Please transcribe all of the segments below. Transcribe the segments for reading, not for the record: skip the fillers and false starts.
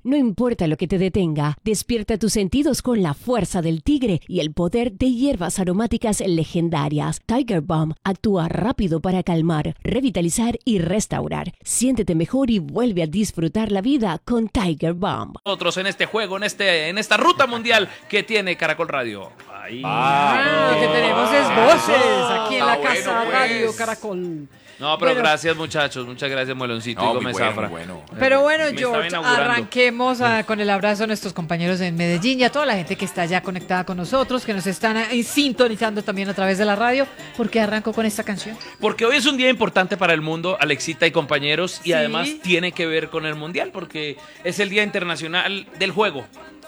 No importa lo que te detenga, despierta tus sentidos con la fuerza del tigre y el poder de hierbas aromáticas legendarias. Tiger Balm actúa rápido para calmar, revitalizar y restaurar. Siéntete mejor y vuelve a disfrutar la vida con Tiger Balm. Nosotros en este juego, en esta ruta mundial que tiene Caracol Radio. Ahí. Lo que tenemos es voces aquí en la casa pues. Radio Caracol. No, pero Bueno. Gracias, muchachos. Muchas gracias, Mueloncito y Gómez Zafra. Pero bueno, Me estaba George, inaugurando. arranquemos con el abrazo a nuestros compañeros en Medellín y a toda la gente que está ya conectada con nosotros, que nos están sintonizando también a través de la radio. ¿Por qué arranco con esta canción? Porque hoy es un día importante para el mundo, Alexita y compañeros, y Sí. además tiene que ver con el Mundial, porque es el Día Internacional del Juego,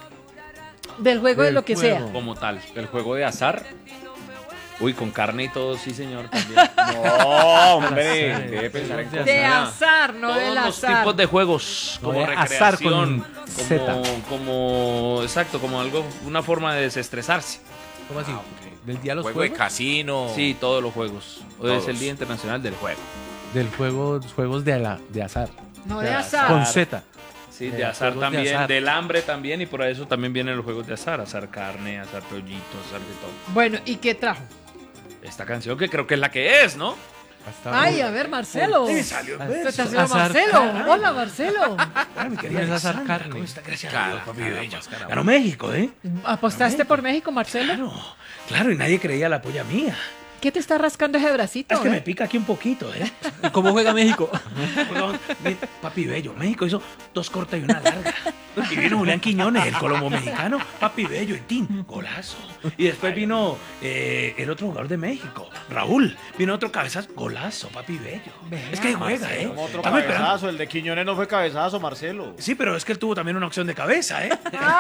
Del juego de lo que sea. como tal. ¿El juego de azar? Uy, con carne y todo, sí, señor, también. No, hombre, debe pensar en cosas. De azar, no Todos del los azar. tipos de juegos, como de recreación, azar con Z. exacto, como algo, una forma de desestresarse. ¿Cómo así? ¿Del día de los Juego de juegos? casino. Sí, todos los juegos. Hoy es Todos. el Día Internacional del Juego. Del juego, juegos de azar. No de de azar. Con Z. Sí, de azar juegos de también, azar. del hambre también, y por eso también vienen los juegos de azar. Azar carne, azar pollitos, azar de todo. Bueno, ¿y qué trajo? Esta canción que creo que es la que es, ¿no? Hasta Ay, a ver, Marcelo. salió Este está haciendo Azar Marcelo. carne. Hola, Marcelo. ¿Qué es azar carne? Gracias Cara, a Dios, papi caramba, bello. caramba. Ganó México, ¿eh? ¿Apostaste por México, Marcelo? Claro, claro, y nadie creía la polla mía. ¿Qué te está rascando ese bracito? Es que me pica aquí un poquito, ¿eh? ¿Cómo juega México? Perdón, papi bello, México hizo 2 cortas y una larga. Y vino Julián Quiñones, el colombo mexicano, papi bello, y tin, golazo. Y después vino el otro jugador de México, Raúl. Vino otro cabezazo, golazo, papi bello. Es que ahí juega, ¿eh? Como otro Estamos esperando. cabezazo, el de Quiñones no fue cabezazo, Marcelo. Sí, pero es que él tuvo también una opción de cabeza, ¿eh?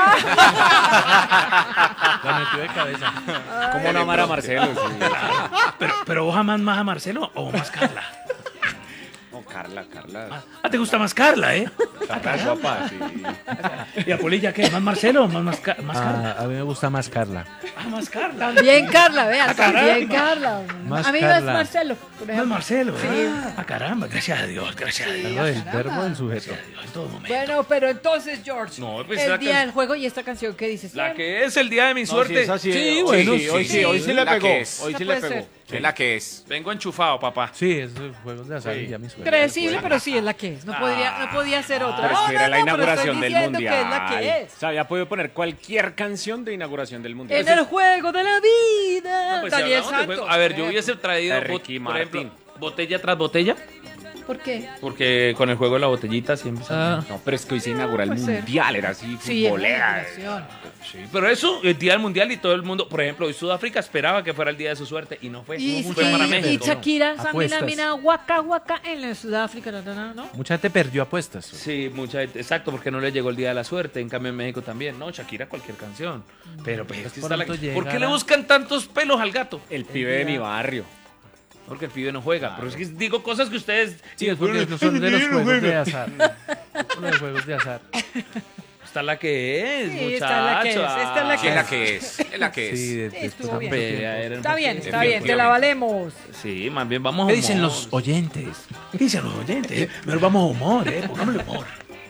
La metió de cabeza. ¿Cómo no amar a Marcelo? Sí. Pero vos amás más a Marcelo o más Carla. No, Carla. ¿Te gusta más Carla, eh? Carla es guapa, sí. ¿Y a Polilla qué? ¿Más Marcelo o más Carla? A mí me gusta más Carla. Más Carla. Bien, Carla, vea, caramba. bien, Carla. Más A mí Carla. es Marcelo, por Más ejemplo. Marcelo, Sí. Caramba, gracias a Dios, gracias a Dios. Verbo del caramba. verbo del sujeto. Gracias a Dios, en todo momento. Bueno, pero entonces, George, No, pues el la día can- del juego y esta canción, ¿qué dices? La que es el día de mi No, suerte. sí, esa sí, Sí, hoy bueno, sí, hoy sí, sí, hoy sí le la pegó. que es. Hoy Esa sí le puede pegó. Es la que es. Vengo enchufado, papá. Sí, es juegos de azar Sí. y ya mi suerte. Predecible, pero sí es la que es. No podía ser otra. Pero es que era la pero inauguración estoy del diciendo mundial. que es la que es. O sea, había podido poner cualquier canción de inauguración del mundial. En el juego de la vida. Pues, si Daniel hablamos de Santos. juego- a ver, yo hubiese traído, De Ricky por ejemplo, Martin. botella tras botella, ¿Por qué? porque con el juego de la botellita siempre sale. No, pero es que hoy se inaugura el puede ser. mundial, era así, Sí, es futbolera. la inauguración. Sí, pero eso, el día del mundial y todo el mundo, por ejemplo, hoy Sudáfrica esperaba que fuera el día de su suerte y no fue. Y, fue para y México. Shakira, Samina, Apuestas. Mina, Waka, Waka en Sudáfrica, ¿no? Mucha gente perdió apuestas. Sí, mucha gente, exacto, porque no le llegó el día de la suerte. En cambio, en México también, ¿no? Shakira, cualquier canción. Pero pues, es que está la... pronto ¿Por qué le llegará. buscan tantos pelos al gato? El pibe de mi barrio. Porque el pibe no juega. Pero es que digo cosas que ustedes. Sí, es porque no son de los juegos de azar. Son de los juegos de azar. Está la que es, Sí, muchacho. esta es la que es, esta es la Sí, es la que es. Es la que es. Sí, Sí, después estuvo de bien. mucho Pelea, tiempo. era un Está bien, poquito- está bien, te la valemos. Sí, más bien vamos a ¿Qué dicen humor. los oyentes? ¿Qué dicen los oyentes? Mejor vamos a humor, pongámosle humor.